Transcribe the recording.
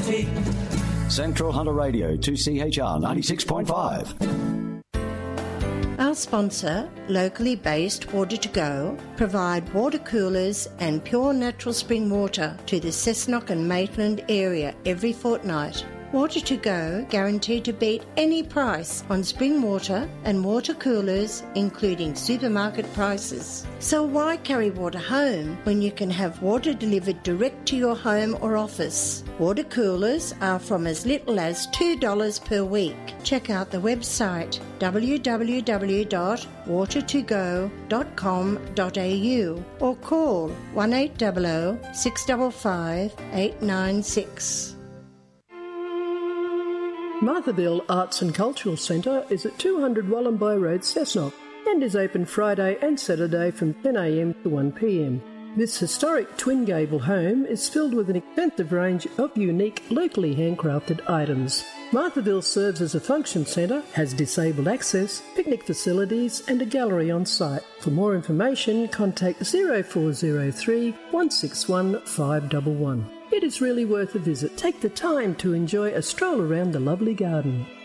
Guarantee. Central Hunter Radio 2CHR 96.5. Our sponsor, locally based Water2Go, provide water coolers and pure natural spring water to the Cessnock and Maitland area every fortnight. Water2Go guaranteed to beat any price on spring water and water coolers, including supermarket prices. So why carry water home when you can have water delivered direct to your home or office? Water coolers are from as little as $2 per week. Check out the website www.water2go.com.au or call 1800 655 896. Marthaville Arts and Cultural Centre is at 200 Wallumbye Road, Cessnock, and is open Friday and Saturday from 10 a.m. to 1 p.m. This historic twin gable home is filled with an extensive range of unique, locally handcrafted items. Marthaville serves as a function centre, has disabled access, picnic facilities and a gallery on site. For more information, contact 0403 161 511. It is really worth a visit. Take the time to enjoy a stroll around the lovely garden.